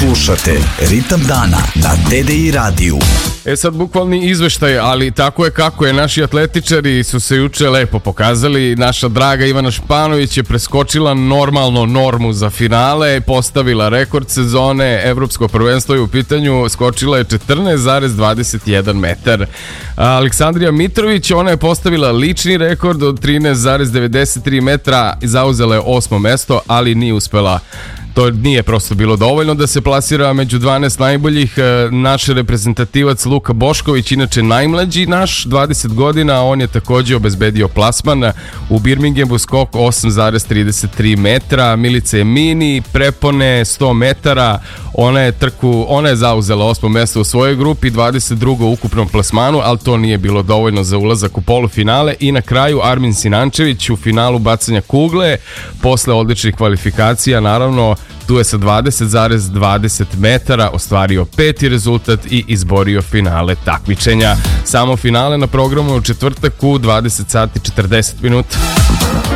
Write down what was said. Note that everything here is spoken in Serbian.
Slušate Ritam dana na TDI radiju. Sad bukvalni izveštaj, ali tako je kako je. Naši atletičari su se juče lepo pokazali. Naša draga Ivana Španović je preskočila normalno normu za finale, postavila rekord sezone, evropsko prvenstvo je u pitanju, skočila je 14,21 metar. Aleksandrija Mitrović, ona je postavila lični rekord od 13,93 metra i zauzela je 8. mesto, ali nije uspela. To nije prosto bilo dovoljno da se plasira među 12 najboljih. Naš reprezentativac Luka Bošković, inače najmlađi naš, 20 godina, on je također obezbedio plasman u Birminghamu, skok 8,33 metra. Milica je mini, prepone 100 metara, ona je zauzela 8. mjesto u svojoj grupi, 22. u ukupnom plasmanu, ali to nije bilo dovoljno za ulazak u polufinale. I na kraju Armin Sinančević u finalu bacanja kugle, posle odličnih kvalifikacija, naravno, tu je sa 20,20 metara ostvario 5. rezultat i izborio finale takmičenja. Samo finale na programu u četvrtak u 20 sati 40 minuta.